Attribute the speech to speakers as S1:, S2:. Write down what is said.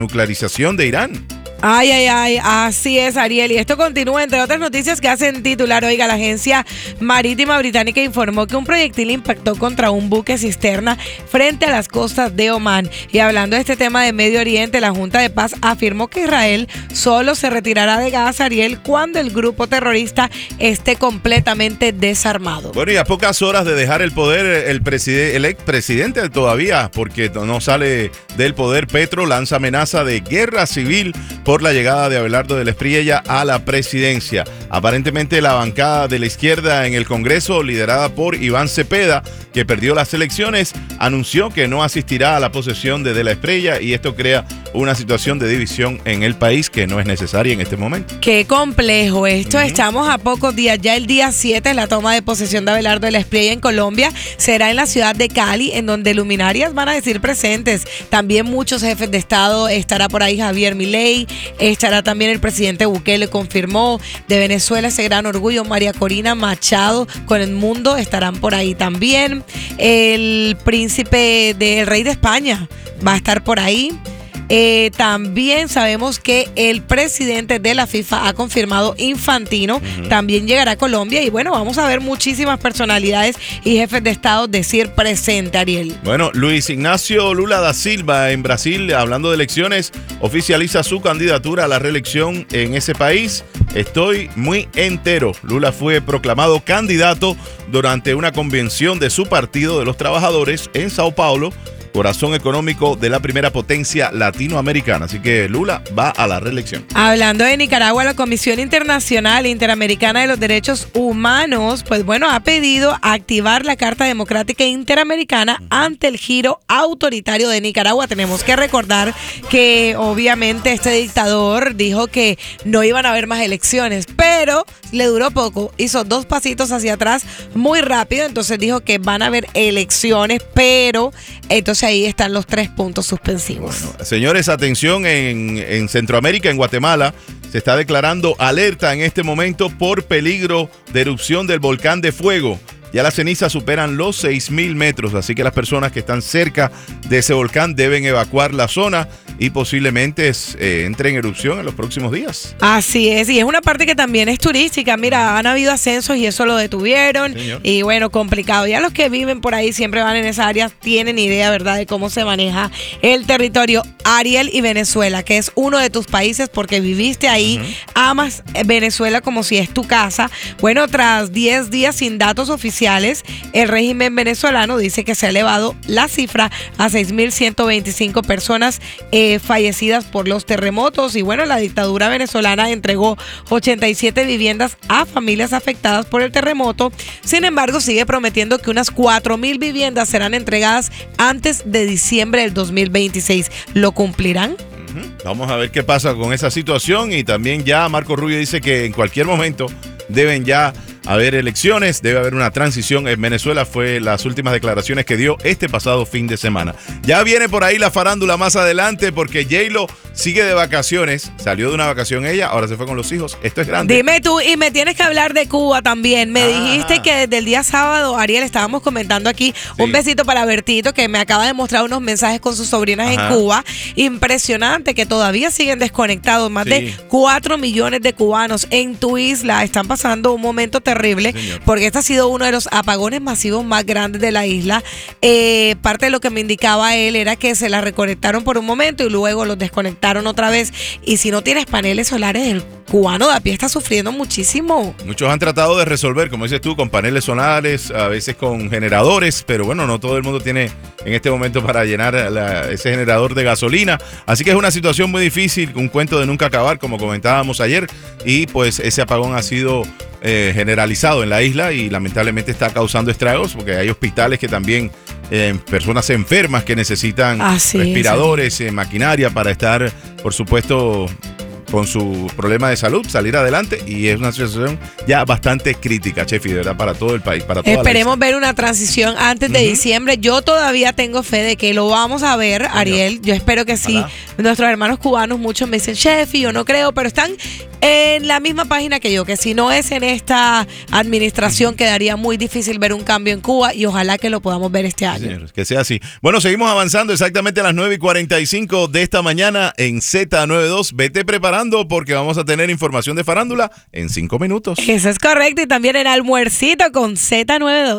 S1: nuclearización de Irán.
S2: Ay, así es, Ariel. Y esto continúa, entre otras noticias que hacen titular. Oiga, la agencia marítima británica informó que un proyectil impactó contra un buque cisterna frente a las costas de Omán. Y hablando de este tema de Medio Oriente, la Junta de Paz afirmó que Israel solo se retirará de Gaza, Ariel, cuando el grupo terrorista esté completamente desarmado.
S1: Bueno, y a pocas horas de dejar el poder, el expresidente todavía, porque no sale del poder, Petro lanza amenaza de guerra civil por la llegada de Abelardo del Espriella a la presidencia. Aparentemente la bancada de la izquierda en el Congreso, liderada por Iván Cepeda, que perdió las elecciones, anunció que no asistirá a la posesión de la Espriella, y esto crea una situación de división en el país que no es necesaria en este momento.
S2: Qué complejo esto. Estamos a pocos días. Ya el día 7, la toma de posesión de Abelardo del Espriella en Colombia será en la ciudad de Cali, en donde luminarias van a decir presentes. También muchos jefes de Estado. Estará por ahí Javier Milei, estará también el presidente Bukele, confirmó. De Venezuela, ese gran orgullo, María Corina Machado con El Mundo estarán por ahí también. El príncipe del rey de España va a estar por ahí. También sabemos que el presidente de la FIFA ha confirmado, Infantino, también llegará a Colombia. Y bueno, vamos a ver muchísimas personalidades y jefes de Estado decir presente, Ariel.
S1: Bueno, Luis Ignacio Lula da Silva en Brasil, hablando de elecciones, oficializa su candidatura a la reelección en ese país. Estoy muy entero. Lula fue proclamado candidato durante una convención de su Partido de los Trabajadores en Sao Paulo, corazón económico de la primera potencia latinoamericana. Así que Lula va a la reelección.
S2: Hablando de Nicaragua, la Comisión Internacional Interamericana de los Derechos Humanos, pues bueno, ha pedido activar la Carta Democrática Interamericana ante el giro autoritario de Nicaragua. Tenemos que recordar que obviamente este dictador dijo que no iban a haber más elecciones, pero le duró poco. Hizo 2 pasitos hacia atrás muy rápido, entonces dijo que van a haber elecciones, pero entonces ahí están los 3 puntos suspensivos.
S1: Bueno, señores, atención, en Centroamérica, en Guatemala, se está declarando alerta en este momento por peligro de erupción del volcán de fuego. Ya las cenizas superan los 6,000 metros, así que las personas que están cerca de ese volcán deben evacuar la zona y posiblemente entre en erupción en los próximos días.
S2: Así es, y es una parte que también es turística. Mira, han habido ascensos y eso lo detuvieron.
S1: Señor.
S2: Y bueno, complicado. Ya los que viven por ahí siempre van en esa área, tienen idea, ¿verdad?, de cómo se maneja el territorio. Ariel, y Venezuela, que es uno de tus países porque viviste ahí, amas Venezuela como si es tu casa. Bueno, tras 10 días sin datos oficiales, el régimen venezolano dice que se ha elevado la cifra a 6,125 personas fallecidas por los terremotos. Y bueno, la dictadura venezolana entregó 87 viviendas a familias afectadas por el terremoto. Sin embargo, sigue prometiendo que unas 4,000 viviendas serán entregadas antes de diciembre del 2026. ¿Lo cumplirán?
S1: Vamos a ver qué pasa con esa situación. Y también ya Marco Rubio dice que en cualquier momento deben ya haber elecciones, debe haber una transición en Venezuela. Fue las últimas declaraciones que dio este pasado fin de semana. Ya viene por ahí la farándula más adelante, porque J-Lo sigue de vacaciones. Salió de una vacación ella, ahora se fue con los hijos. Esto es grande.
S2: Dime tú, y me tienes que hablar de Cuba también. Me dijiste que desde el día sábado, Ariel, estábamos comentando aquí, un besito para Bertito, que me acaba de mostrar unos mensajes con sus sobrinas en Cuba. Impresionante que todavía siguen desconectados. Más de 4 millones de cubanos en tu isla están pasando un momento terrible, porque este ha sido uno de los apagones masivos más grandes de la isla. Parte de lo que me indicaba él era que se la reconectaron por un momento y luego los desconectaron otra vez. Y si no tienes paneles solares, el cubano de a pie está sufriendo muchísimo.
S1: Muchos han tratado de resolver, como dices tú, con paneles solares, a veces con generadores, pero bueno, no todo el mundo tiene en este momento para llenar ese generador de gasolina. Así que es una situación muy difícil, un cuento de nunca acabar, como comentábamos ayer, y pues ese apagón ha sido generalizado en la isla y lamentablemente está causando estragos, porque hay hospitales que también, personas enfermas que necesitan respiradores, maquinaria para estar, por supuesto, con su problema de salud, salir adelante, y es una situación ya bastante crítica, Chefi, de verdad, para todo el país, para toda
S2: Esperemos ver una transición antes de diciembre. Yo todavía tengo fe de que lo vamos a ver, Ariel. Yo espero que sí. Nuestros hermanos cubanos, muchos me dicen, Chefi, yo no creo, pero están En la misma página que yo, que si no es en esta administración, quedaría muy difícil ver un cambio en Cuba y ojalá que lo podamos ver este año.
S1: Señores, que sea así. Bueno, seguimos avanzando exactamente a las 9:45 de esta mañana en Z92. Vete preparando porque vamos a tener información de farándula en 5 minutos.
S2: Eso es correcto, y también el almuercito con Z92.